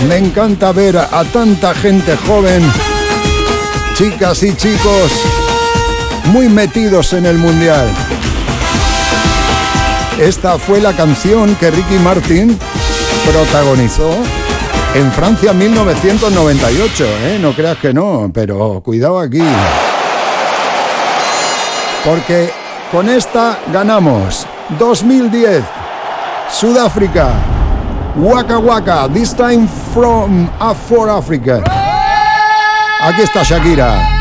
Me encanta ver a tanta gente joven, chicas y chicos, muy metidos en el mundial. Esta fue la canción que Ricky Martin protagonizó en Francia 1998, no creas que no, pero cuidado aquí. Porque con esta ganamos. 2010, Sudáfrica, Waka Waka, this time from for Africa. Aquí está Shakira.